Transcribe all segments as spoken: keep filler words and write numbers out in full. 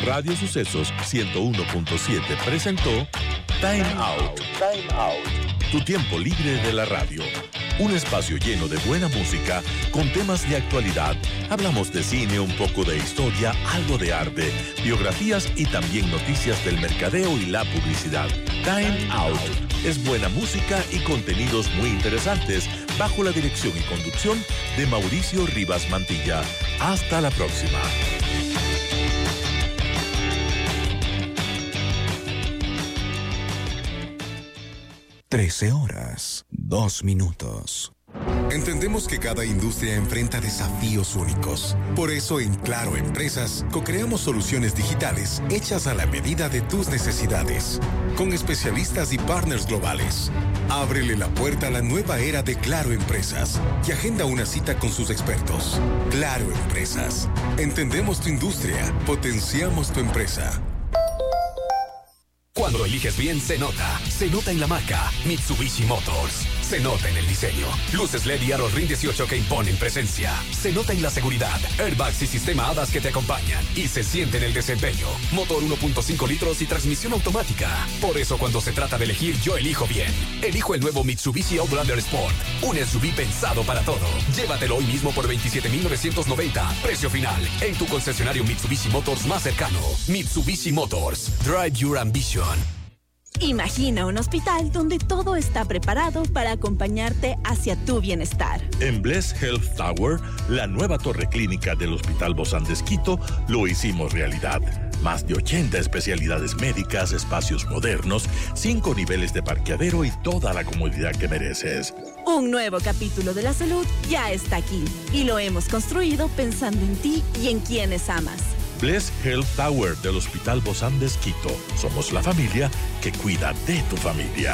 Radio Sucesos ciento uno punto siete presentó Time Out. Time Out. Tu tiempo libre de la radio. Un espacio lleno de buena música, con temas de actualidad. Hablamos de cine, un poco de historia, algo de arte, biografías y también noticias del mercadeo y la publicidad. Time Out. Es buena música y contenidos muy interesantes, bajo la dirección y conducción de Mauricio Rivas Mantilla. Hasta la próxima. trece horas, dos minutos. Entendemos que cada industria enfrenta desafíos únicos. Por eso en Claro Empresas co-creamos soluciones digitales hechas a la medida de tus necesidades. Con especialistas y partners globales. Ábrele la puerta a la nueva era de Claro Empresas y agenda una cita con sus expertos. Claro Empresas. Entendemos tu industria, potenciamos tu empresa. Cuando eliges bien, se nota. Se nota en la marca Mitsubishi Motors. Se nota en el diseño. Luces L E D y aros RIN dieciocho que imponen presencia. Se nota en la seguridad. Airbags y sistema H A D A S que te acompañan. Y se siente en el desempeño. Motor uno punto cinco litros y transmisión automática. Por eso cuando se trata de elegir, yo elijo bien. Elijo el nuevo Mitsubishi Outlander Sport. Un S U V pensado para todo. Llévatelo hoy mismo por veintisiete mil novecientos noventa. Precio final. En tu concesionario Mitsubishi Motors más cercano. Mitsubishi Motors. Drive your ambition. Imagina un hospital donde todo está preparado para acompañarte hacia tu bienestar. En Bless Health Tower, la nueva torre clínica del Hospital Bozán de Esquito, lo hicimos realidad. Más de ochenta especialidades médicas, espacios modernos, cinco niveles de parqueadero y toda la comodidad que mereces. Un nuevo capítulo de la salud ya está aquí y lo hemos construido pensando en ti y en quienes amas. Bless Health Tower del Hospital Bozán de Esquito. Somos la familia que cuida de tu familia.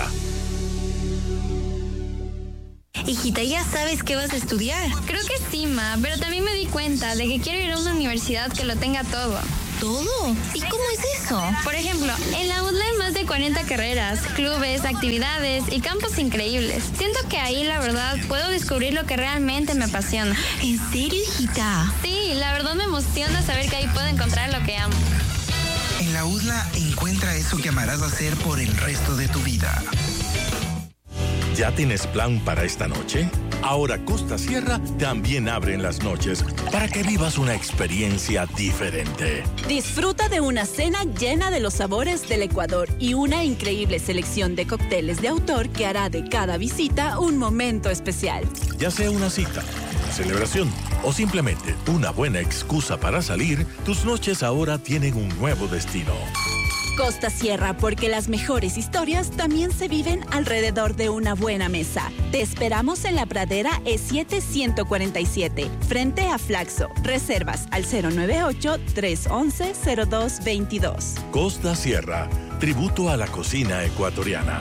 Hijita, ¿ya sabes qué vas a estudiar? Creo que sí, ma, pero también me di cuenta de que quiero ir a una universidad que lo tenga todo. ¿Todo? ¿Y cómo es eso? Por ejemplo, en la U D L A hay más de cuarenta carreras, clubes, actividades y campos increíbles. Siento que ahí, la verdad, puedo descubrir lo que realmente me apasiona. ¿En serio, hijita? Sí, la verdad me emociona saber que ahí puedo encontrar lo que amo. En la U D L A encuentra eso que amarás hacer por el resto de tu vida. ¿Ya tienes plan para esta noche? Ahora Costa Sierra también abre en las noches para que vivas una experiencia diferente. Disfruta de una cena llena de los sabores del Ecuador y una increíble selección de cócteles de autor que hará de cada visita un momento especial. Ya sea una cita, una celebración o simplemente una buena excusa para salir, tus noches ahora tienen un nuevo destino. Costa Sierra, porque las mejores historias también se viven alrededor de una buena mesa. Te esperamos en la Pradera E siete ciento cuarenta y siete, frente a Flaxo. Reservas al cero nueve ocho, tres once, cero dos veintidós. Costa Sierra, tributo a la cocina ecuatoriana.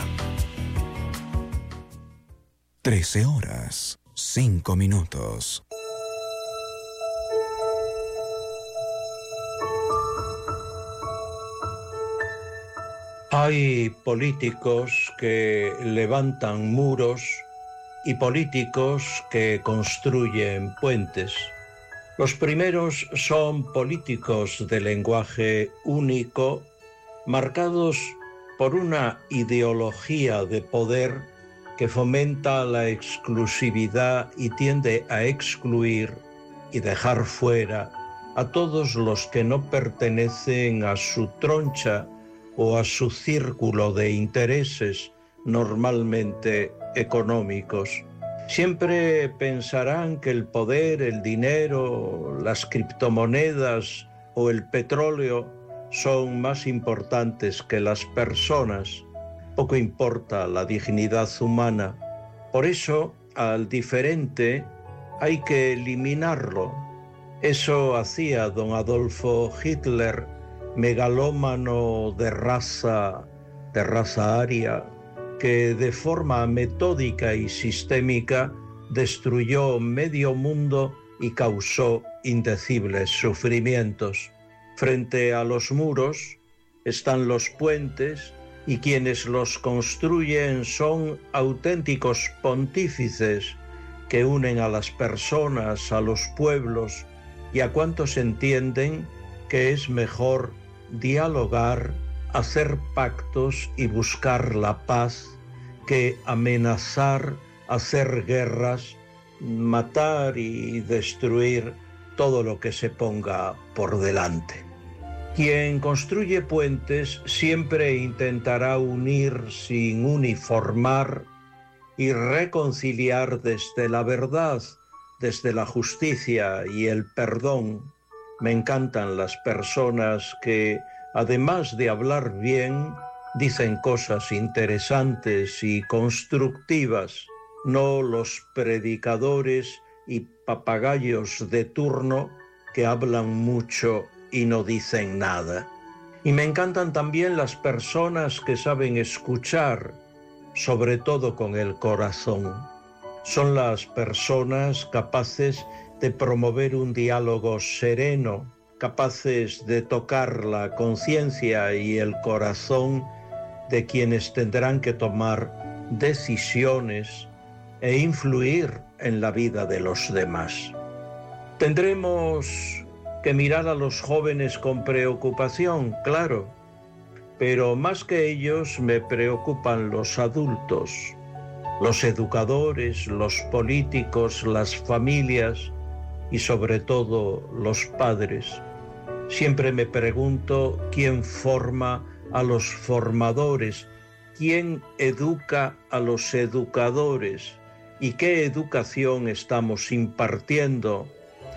trece horas, cinco minutos. Hay políticos que levantan muros y políticos que construyen puentes. Los primeros son políticos de lenguaje único, marcados por una ideología de poder que fomenta la exclusividad y tiende a excluir y dejar fuera a todos los que no pertenecen a su troncha o a su círculo de intereses normalmente económicos. Siempre pensarán que el poder, el dinero, las criptomonedas o el petróleo son más importantes que las personas. Poco importa la dignidad humana. Por eso, al diferente hay que eliminarlo. Eso hacía don Adolfo Hitler, megalómano de raza, de raza aria, que de forma metódica y sistémica destruyó medio mundo y causó indecibles sufrimientos. Frente a los muros están los puentes y quienes los construyen son auténticos pontífices que unen a las personas, a los pueblos y a cuantos entienden que es mejor dialogar, hacer pactos y buscar la paz que amenazar, hacer guerras, matar y destruir todo lo que se ponga por delante. Quien construye puentes siempre intentará unir sin uniformar y reconciliar desde la verdad, desde la justicia y el perdón. Me encantan las personas que, además de hablar bien, dicen cosas interesantes y constructivas, no los predicadores y papagayos de turno que hablan mucho y no dicen nada. Y me encantan también las personas que saben escuchar, sobre todo con el corazón. Son las personas capaces de promover un diálogo sereno, capaces de tocar la conciencia y el corazón de quienes tendrán que tomar decisiones e influir en la vida de los demás. Tendremos que mirar a los jóvenes con preocupación, claro, pero más que ellos me preocupan los adultos, los educadores, los políticos, las familias y sobre todo los padres. Siempre me pregunto quién forma a los formadores, quién educa a los educadores y qué educación estamos impartiendo,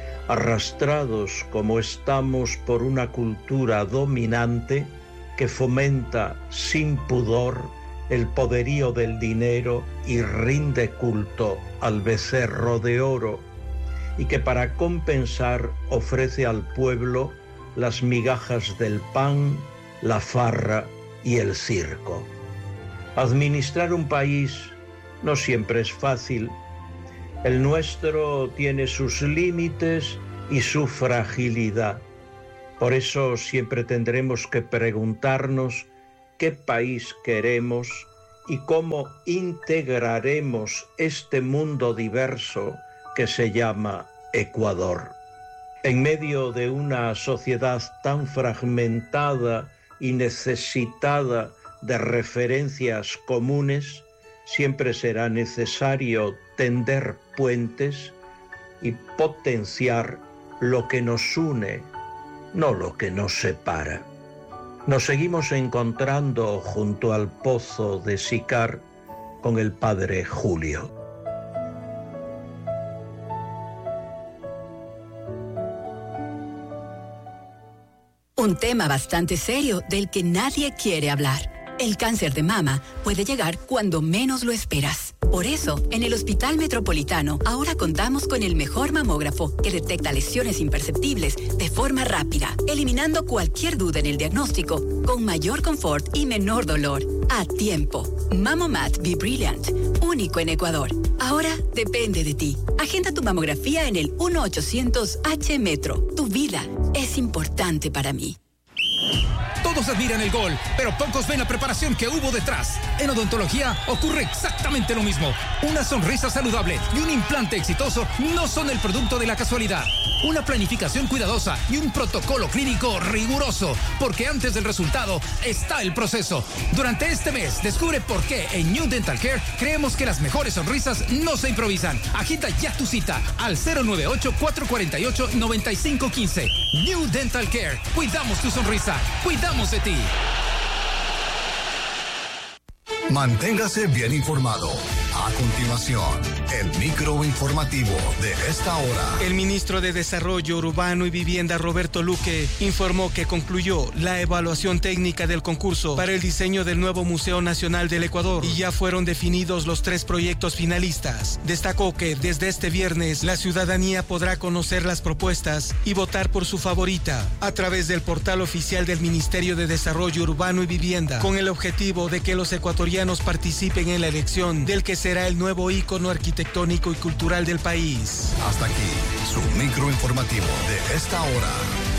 arrastrados como estamos por una cultura dominante que fomenta sin pudor el poderío del dinero y rinde culto al becerro de oro, y que para compensar ofrece al pueblo las migajas del pan, la farra y el circo. Administrar un país no siempre es fácil. El nuestro tiene sus límites y su fragilidad. Por eso siempre tendremos que preguntarnos qué país queremos y cómo integraremos este mundo diverso que se llama Ecuador. En medio de una sociedad tan fragmentada y necesitada de referencias comunes, siempre será necesario tender puentes y potenciar lo que nos une, no lo que nos separa. Nos seguimos encontrando junto al pozo de Sicar con el padre Julio. Un tema bastante serio del que nadie quiere hablar. El cáncer de mama puede llegar cuando menos lo esperas. Por eso, en el Hospital Metropolitano, ahora contamos con el mejor mamógrafo que detecta lesiones imperceptibles de forma rápida, eliminando cualquier duda en el diagnóstico, con mayor confort y menor dolor. A tiempo. Mamomat Be Brilliant, único en Ecuador. Ahora depende de ti. Agenda tu mamografía en el uno ochocientos H Metro. Tu vida es importante para mí. Todos admiran el gol, pero pocos ven la preparación que hubo detrás. En odontología ocurre exactamente lo mismo. Una sonrisa saludable y un implante exitoso no son el producto de la casualidad. Una planificación cuidadosa y un protocolo clínico riguroso, porque antes del resultado está el proceso. Durante este mes, descubre por qué en New Dental Care creemos que las mejores sonrisas no se improvisan. Agita ya tu cita al cero nueve ocho, cuatro cuatro ocho, nueve cinco uno cinco. New Dental Care. Cuidamos tu sonrisa. Cuidamos de ti. Manténgase bien informado. A continuación, el microinformativo de esta hora. El ministro de Desarrollo Urbano y Vivienda, Roberto Luque, informó que concluyó la evaluación técnica del concurso para el diseño del nuevo Museo Nacional del Ecuador y ya fueron definidos los tres proyectos finalistas. Destacó que desde este viernes la ciudadanía podrá conocer las propuestas y votar por su favorita a través del portal oficial del Ministerio de Desarrollo Urbano y Vivienda, con el objetivo de que los ecuatorianos participen en la elección del que será el nuevo ícono arquitectónico y cultural del país. Hasta aquí, su microinformativo de esta hora.